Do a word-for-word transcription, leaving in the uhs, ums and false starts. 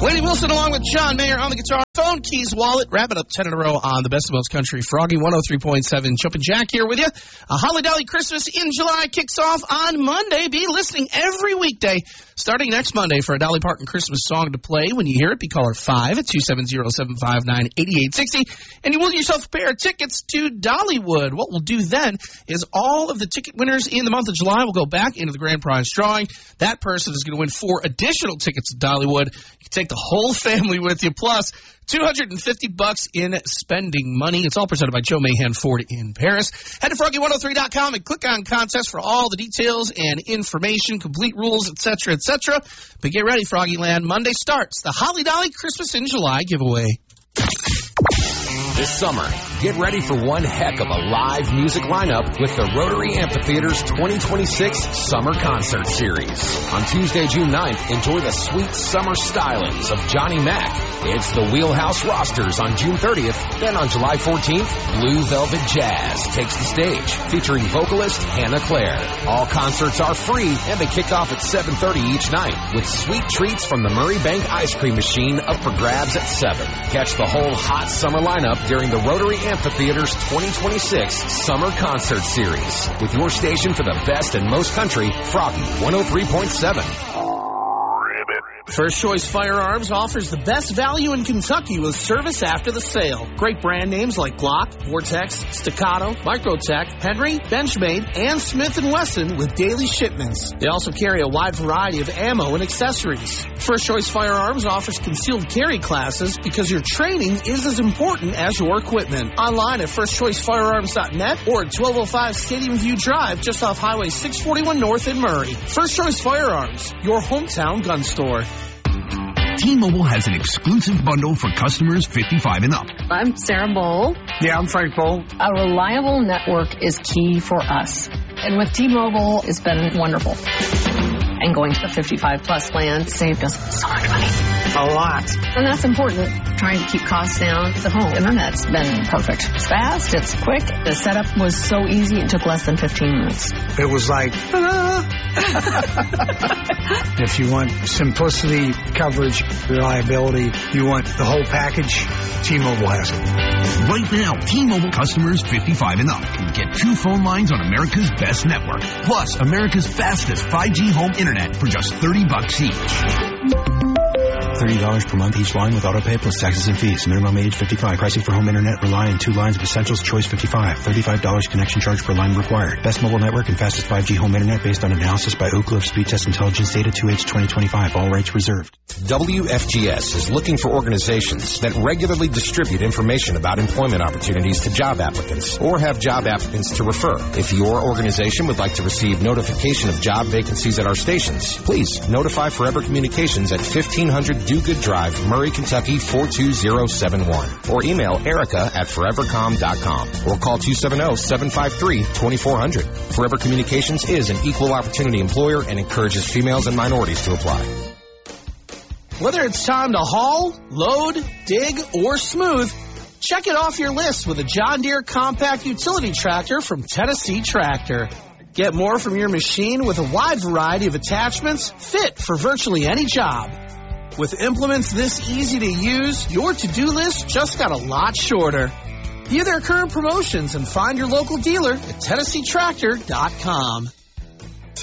Lady Wilson along with John Mayer on the guitar. Phone, keys, wallet, wrapping up ten in a row on the Best of Most Country. Froggy one oh three point seven. Jumpin' Jack here with you. A Holly Dolly Christmas in July kicks off on Monday. Be listening every weekday starting next Monday for a Dolly Parton Christmas song to play. When you hear it, be caller five at two seven zero, seven five nine, eight eight six zero. And you will yourself a pair of tickets to Dollywood. What we'll do then is all of the ticket winners in the month of July will go back into the grand prize drawing. That person is going to win four additional tickets to Dollywood. You can take the whole family with you, plus two hundred fifty bucks in spending money. It's all presented by Joe Mahan Ford in Paris. Head to froggy one oh three dot com and click on contest for all the details and information, complete rules, et cetera, et cetera. But get ready, Froggyland. Monday starts the Holly Dolly Christmas in July giveaway. This summer, get ready for one heck of a live music lineup with the Rotary Amphitheater's twenty twenty-six Summer Concert Series. On Tuesday, June ninth, enjoy the sweet summer stylings of Johnny Mac. It's the Wheelhouse Rosters on June thirtieth. Then on July fourteenth, Blue Velvet Jazz takes the stage, featuring vocalist Hannah Claire. All concerts are free, and they kick off at seven thirty each night, with sweet treats from the Murray Bank Ice Cream Machine up for grabs at seven. Catch the whole hot summer lineup during the Rotary Amphitheater's twenty twenty-six Summer Concert Series, with your station for the best and most country, Froggy one oh three point seven. First Choice Firearms offers the best value in Kentucky with service after the sale. Great brand names like Glock, Vortex, Staccato, Microtech, Henry, Benchmade, and Smith and Wesson with daily shipments. They also carry a wide variety of ammo and accessories. First Choice Firearms offers concealed carry classes because your training is as important as your equipment. Online at first choice firearms dot net or at twelve oh five Stadium View Drive just off Highway six forty-one North in Murray. First Choice Firearms, your hometown gun store. T-Mobile has an exclusive bundle for customers fifty-five and up. I'm Sarah Bowl. Yeah, I'm Frank Bowl. A reliable network is key for us. And with T-Mobile, it's been wonderful. And going to the fifty-five plus plan saved us so much money. A lot. And that's important. Trying to keep costs down. The home internet's been perfect. It's fast, it's quick. The setup was so easy, it took less than fifteen minutes. It was like, if you want simplicity, coverage, reliability, you want the whole package, T-Mobile has it. Right now, T-Mobile customers fifty-five and up can get two phone lines on America's best network, plus America's fastest five G home internet for just thirty bucks each. thirty dollars per month each line with autopay plus taxes and fees. Minimum age fifty-five. Pricing for home internet rely on two lines of essentials. Choice fifty-five. thirty-five dollars connection charge per line required. Best mobile network and fastest five G home internet based on analysis by Oak Cliff Speed Test Intelligence Data two H twenty twenty-five. All rights reserved. W F G S is looking for organizations that regularly distribute information about employment opportunities to job applicants or have job applicants to refer. If your organization would like to receive notification of job vacancies at our stations, please notify Forever Communications at fifteen hundred Do Good Drive, Murray, Kentucky four two zero seven one, or email Erica at forever com dot com, or call two seven zero, seven five three, two four zero zero. Forever Communications is an equal opportunity employer and encourages females and minorities to apply. Whether it's time to haul, load, dig, or smooth, check it off your list with a John Deere compact utility tractor from Tennessee Tractor. Get more from your machine with a wide variety of attachments fit for virtually any job. With implements this easy to use, your to-do list just got a lot shorter. View their current promotions and find your local dealer at Tennessee Tractor dot com.